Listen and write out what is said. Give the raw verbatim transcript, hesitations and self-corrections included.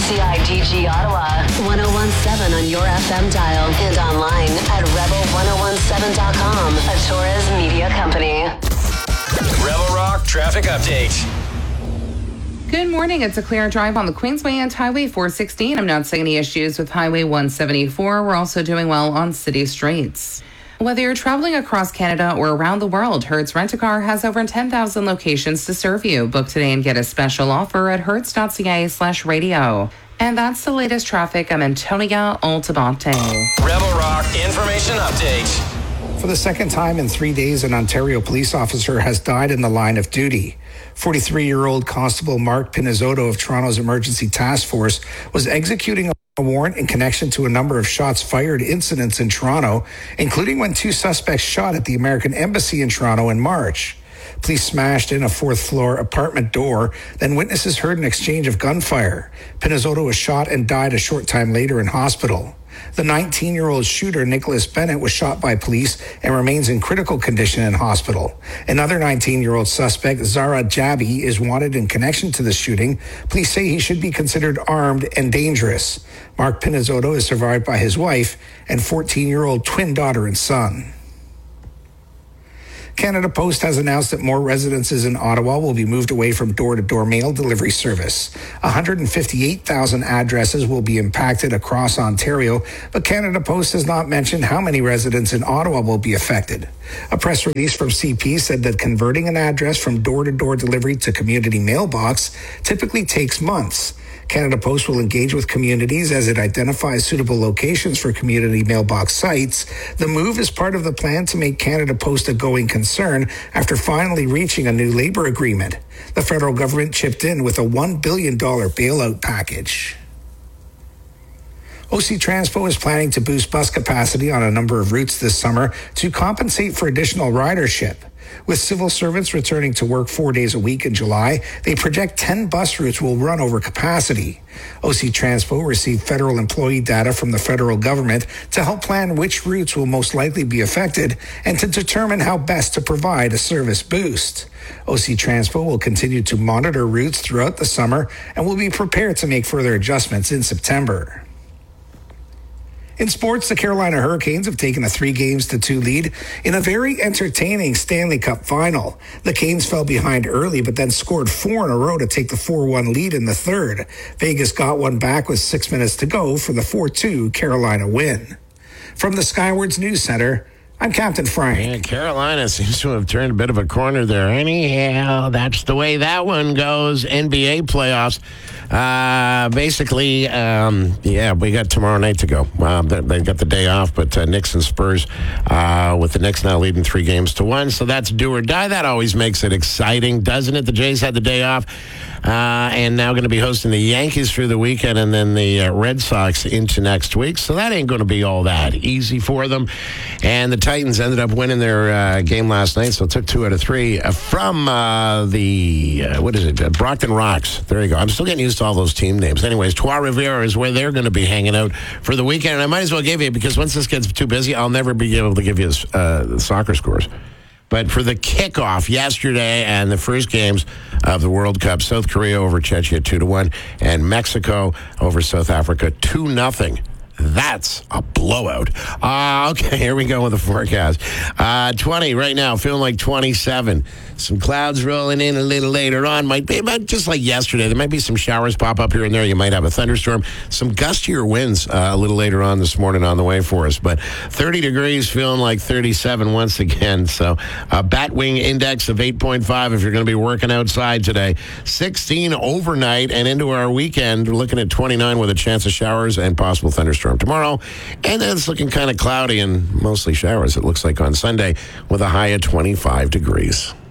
C I D G Ottawa, ten seventeen on your F M dial and online at rebel ten seventeen dot com, a Torres media company. Rebel Rock Traffic Update. Good morning. It's a clear drive on the Queensway and Highway four sixteen. I'm not seeing any issues with Highway one seventy-four. We're also doing well on city streets. Whether you're traveling across Canada or around the world, Hertz Rent-A-Car has over ten thousand locations to serve you. Book today and get a special offer at hertz.ca slash radio. And that's the latest traffic. I'm Antonia Altabate. Rebel Rock Information Update. For the second time in three days, an Ontario police officer has died in the line of duty. forty-three-year-old Constable Mark Pinizzotto of Toronto's Emergency Task Force was executing a warrant in connection to a number of shots fired incidents in Toronto, including when two suspects shot at the American Embassy in Toronto in March. Police smashed in a fourth-floor apartment door, then witnesses heard an exchange of gunfire. Pinizzotto was shot and died a short time later in hospital. The nineteen-year-old shooter, Nicholas Bennett, was shot by police and remains in critical condition in hospital. Another nineteen-year-old suspect, Zara Jabi, is wanted in connection to the shooting. Police say he should be considered armed and dangerous. Mark Pinizzotto is survived by his wife and fourteen-year-old twin daughter and son. Canada Post has announced that more residences in Ottawa will be moved away from door-to-door mail delivery service. one hundred fifty-eight thousand addresses will be impacted across Ontario, but Canada Post has not mentioned how many residents in Ottawa will be affected. A press release from C P said that converting an address from door-to-door delivery to community mailbox typically takes months. Canada Post will engage with communities as it identifies suitable locations for community mailbox sites. The move is part of the plan to make Canada Post a going concern after finally reaching a new labor agreement. The federal government chipped in with a one billion dollars bailout package. O C Transpo is planning to boost bus capacity on a number of routes this summer to compensate for additional ridership. With civil servants returning to work four days a week in July, they project ten bus routes will run over capacity. O C Transpo received federal employee data from the federal government to help plan which routes will most likely be affected and to determine how best to provide a service boost. O C Transpo will continue to monitor routes throughout the summer and will be prepared to make further adjustments in September. In sports, the Carolina Hurricanes have taken a three games to two lead in a very entertaining Stanley Cup final. The Canes fell behind early, but then scored four in a row to take the four one lead in the third. Vegas got one back with six minutes to go for the four two Carolina win. From the Skywards News Center, I'm Captain Frank. Yeah, Carolina seems to have turned a bit of a corner there. Anyhow, that's the way that one goes. N B A playoffs. Uh, basically, um, yeah, we got tomorrow night to go. Uh, they, they got the day off, but uh, Knicks and Spurs, uh, with the Knicks now leading three games to one. So that's do or die. That always makes it exciting, doesn't it? The Jays had the day off. Uh, and now going to be hosting the Yankees through the weekend and then the uh, Red Sox into next week. So that ain't going to be all that easy for them. And the Titans ended up winning their uh, game last night, so it took two out of three uh, from uh, the, uh, what is it, uh, Brockton Rocks. There you go. I'm still getting used to all those team names. Anyways, Trois-Rivières is where they're going to be hanging out for the weekend. And I might as well give you, because once this gets too busy, I'll never be able to give you uh, the soccer scores. But for the kickoff yesterday and the first games of the World Cup, South Korea over Czechia two to one, and Mexico over South Africa two nothing. That's a blowout. Uh, okay, here we go with the forecast. Uh, twenty right now, feeling like twenty-seven. Some clouds rolling in a little later on. Might be about just like yesterday. There might be some showers pop up here and there. You might have a thunderstorm. Some gustier winds uh, a little later on this morning on the way for us. But thirty degrees, feeling like thirty-seven once again. So a Batwing index of eight point five if you're going to be working outside today. sixteen overnight and into our weekend. We're looking at twenty-nine with a chance of showers and possible thunderstorm tomorrow. And then it's looking kind of cloudy and mostly showers, it looks like, on Sunday with a high of twenty-five degrees.